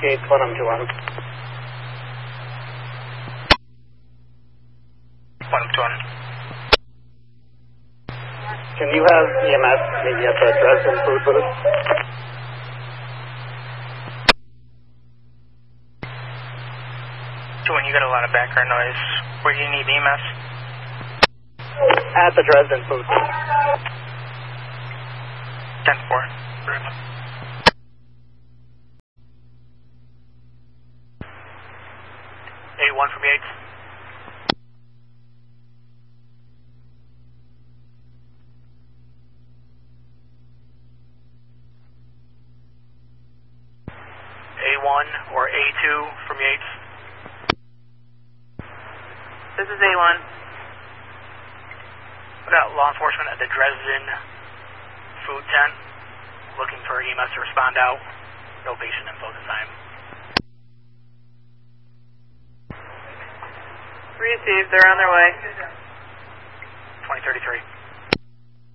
Gates 1-2-1. 1-2-1. Can you have EMS maybe at the Dresden food booth? When you got a lot of background noise, where do you need EMS? At the Dresden food booth. 10-4. A1 from Yates. A1 or A2 from Yates. This is A1. We got law enforcement at the Dresden food tent looking for EMS to respond out. No patient info this time. Received, they're on their way.